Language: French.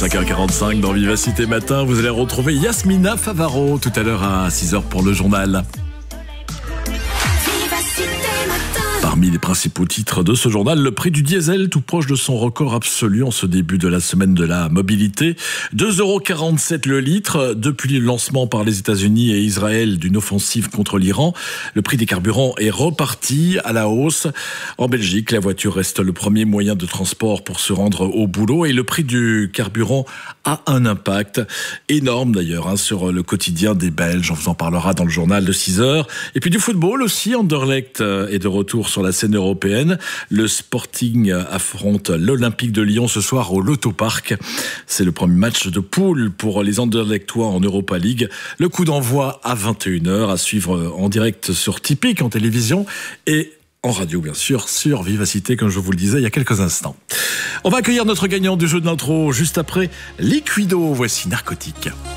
5h45 dans Vivacité Matin, vous allez retrouver Yasmina Favaro tout à l'heure à 6h pour le journal. Parmi les principaux titres de ce journal, le prix du diesel tout proche de son record absolu en ce début de la semaine de la mobilité. 2,47 € le litre. Depuis le lancement par les États-Unis et Israël d'une offensive contre l'Iran, le prix des carburants est reparti à la hausse. En Belgique, la voiture reste le premier moyen de transport pour se rendre au boulot et le prix du carburant a un impact énorme d'ailleurs sur le quotidien des Belges. On vous en parlera dans le journal de 6h. Et puis du football aussi, Anderlecht est de retour sur la scène européenne. Le Sporting affronte l'Olympique de Lyon ce soir au Loto Park. C'est le premier match de poule pour les Anderlechtois en Europa League. Le coup d'envoi à 21h, à suivre en direct sur Tipeee en télévision et en radio bien sûr sur Vivacité, comme je vous le disais il y a quelques instants. On va accueillir notre gagnant du jeu de l'intro juste après Liquido. Voici Narcotique.